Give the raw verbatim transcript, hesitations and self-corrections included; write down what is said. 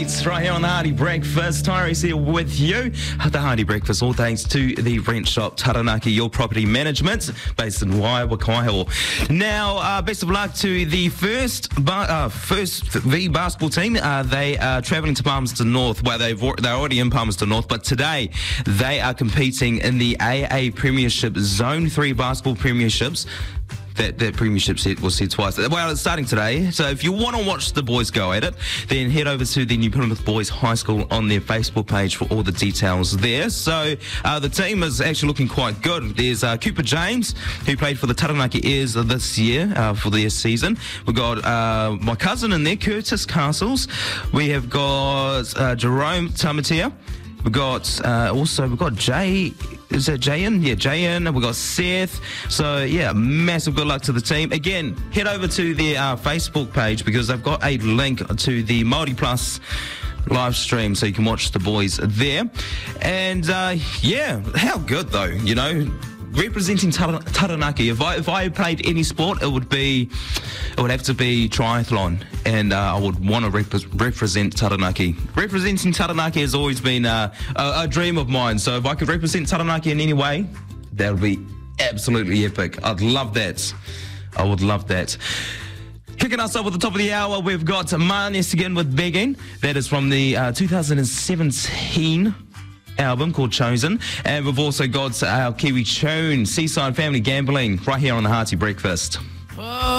It's right here on the Hardy Breakfast. Tyrese here with you. The Hardy Breakfast, all thanks to the rent shop Taranaki, your property management, based in Waiwa, Kaiho. Now, uh, best of luck to the first ba- uh, first V basketball team. Uh, they are travelling to Palmerston North. Well, they've, they're already in Palmerston North, but today they are competing in the A A Premiership Zone three basketball premierships. That, that premiership set was said twice. Well, it's starting today. So if you want to watch the boys go at it, then head over to the New Plymouth Boys High School on their Facebook page for all the details there. So uh, the team is actually looking quite good. There's uh, Cooper James, who played for the Taranaki Airs this year uh, for their season. We've got uh, my cousin in there, Curtis Castles. We have got uh, Jerome Tamatea. We've got uh, also, we've got Jay, is that Jayan? Yeah, Jayan. We've got Seth. So, yeah, massive good luck to the team. Again, head over to their uh, Facebook page because they've got a link to the Māori Plus live stream so you can watch the boys there. And, uh, yeah, how good though, you know? Representing Tar- Taranaki. If I if I played any sport, it would be it would have to be triathlon, and uh, I would want to rep- represent Taranaki. Representing Taranaki has always been uh, a, a dream of mine. So if I could represent Taranaki in any way, that would be absolutely epic. I'd love that. I would love that. Kicking us up at the top of the hour, we've got Maneskin with Begging. That is from the uh, two thousand seventeen album called Chosen, and we've also got our Kiwi tune Seaside Family Gambling right here on the Hearty Breakfast.